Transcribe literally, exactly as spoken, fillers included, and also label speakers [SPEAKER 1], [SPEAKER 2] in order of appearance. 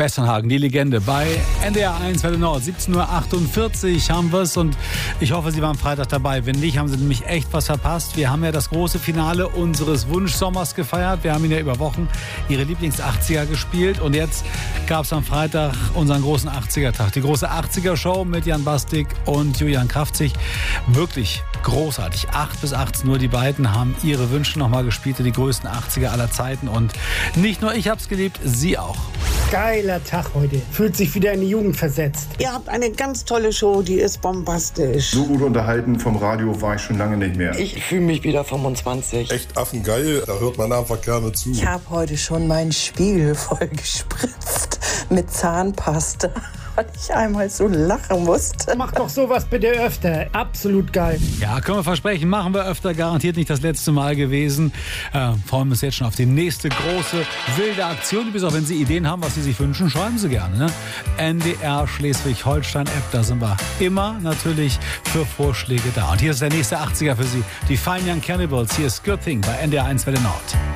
[SPEAKER 1] Westernhagen, die Legende. Bei N D R eins Welle Nord, siebzehn Uhr achtundvierzig haben wir es und ich hoffe, Sie waren Freitag dabei. Wenn nicht, haben Sie nämlich echt was verpasst. Wir haben ja das große Finale unseres Wunschsommers gefeiert. Wir haben Ihnen ja über Wochen Ihre Lieblings-achtziger gespielt und jetzt gab es am Freitag unseren großen achtziger-Tag. Die große achtziger-Show mit Jan Bastik und Julian Kraftzig. Wirklich großartig. acht bis achtzehn Uhr, die beiden haben ihre Wünsche nochmal gespielt, die größten achtziger aller Zeiten und nicht nur ich hab's geliebt, Sie auch.
[SPEAKER 2] Geiler Tag heute. Fühlt sich wieder in die Jugend versetzt.
[SPEAKER 3] Ihr habt eine ganz tolle Show, die ist bombastisch.
[SPEAKER 4] So gut unterhalten vom Radio war ich schon lange nicht mehr.
[SPEAKER 5] Ich fühle mich wieder fünfundzwanzig.
[SPEAKER 6] Echt affengeil, da hört man einfach gerne zu.
[SPEAKER 7] Ich habe heute schon meinen Spiegel voll gespritzt mit Zahnpasta, weil ich einmal so lachen musste.
[SPEAKER 2] Mach doch sowas bitte öfter. Absolut geil.
[SPEAKER 1] Ja, können wir versprechen, machen wir öfter. Garantiert nicht das letzte Mal gewesen. Äh, freuen wir uns jetzt schon auf die nächste große, wilde Aktion. Übrigens auch, wenn Sie Ideen haben, was Sie sich wünschen, schreiben Sie gerne. Ne? N D R Schleswig-Holstein-App, da sind wir immer natürlich für Vorschläge da. Und hier ist der nächste achtziger für Sie. Die Fine Young Cannibals. Hier ist Good Thing bei N D R eins Welle Nord.